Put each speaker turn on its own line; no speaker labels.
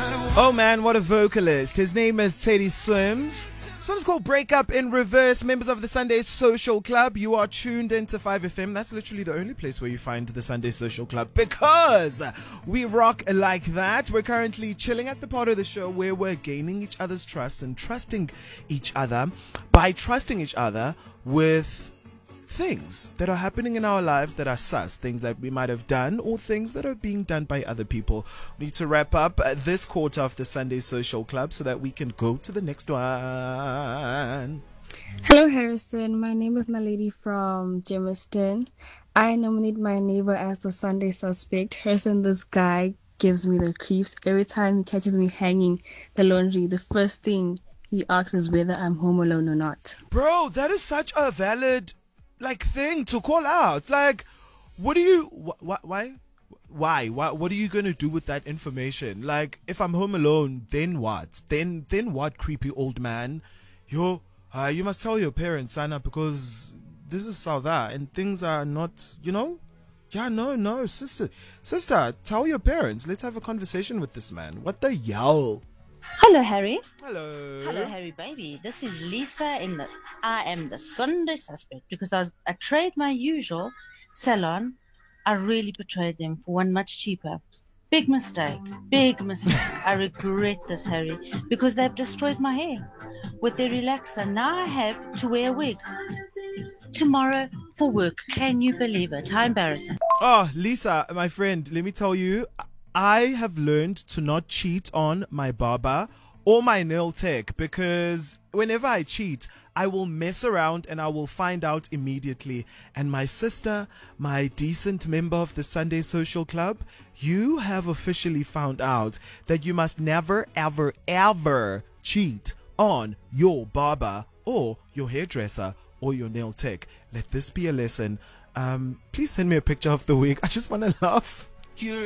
Oh man, what a vocalist. His name is Teddy Swims. This one is called Break Up in Reverse. Members of the Sunday Social Club, you are tuned into 5FM. That's literally the only place where you find the Sunday Social Club, because we rock like that. We're currently chilling at the part of the show where we're gaining each other's trust and trusting each other by trusting each other with things that are happening in our lives that are sus, things that we might have done or things that are being done by other people. We need to wrap up this quarter of the Sunday Social Club so that we can go to the next one.
Hello, Harrison. My name is Naledi from Jamestown. I nominate my neighbor as the Sunday suspect. Harrison, this guy gives me the creeps. Every time he catches me hanging the laundry, the first thing he asks is whether I'm home alone or not.
Bro, that is such a valid thing to call out. Like, what do you why what are you gonna do with that information? Like, if I'm home alone, then what? Then what, creepy old man? You must tell your parents, Sana, because this is South Africa and things are not, no, sister, tell your parents. Let's have a conversation with this man. What the yell?
Hello, Harry.
Hello.
Hello, Harry, baby. This is Lisa I am the Sunday suspect because I tried my usual salon. I really betrayed them for one much cheaper. Big mistake. I regret this, Harry, because they've destroyed my hair with their relaxer. Now I have to wear a wig tomorrow for work. Can you believe it? How embarrassing.
Oh, Lisa, my friend, let me tell you, I have learned to not cheat on my barber or my nail tech, because whenever I cheat, I will mess around and I will find out immediately. And my sister, my decent member of the Sunday Social Club, you have officially found out that you must never, ever, ever cheat on your barber or your hairdresser or your nail tech. Let this be a lesson. Please send me a picture of the wig. I just want to laugh.